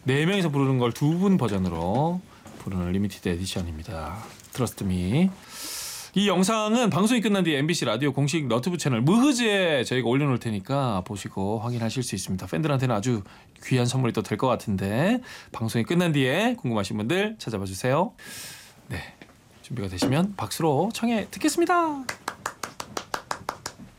4명이서 부르는 걸 2분 버전으로 부르는 리미티드 에디션입니다. 트러스트 미. 이 영상은 방송이 끝난 뒤에 MBC 라디오 공식 너튜브 채널 무흐즈에 저희가 올려놓을 테니까 보시고 확인하실 수 있습니다. 팬들한테는 아주 귀한 선물이 또 될 것 같은데 방송이 끝난 뒤에 궁금하신 분들 찾아봐 주세요. 네, 준비가 되시면 박수로 청해 듣겠습니다.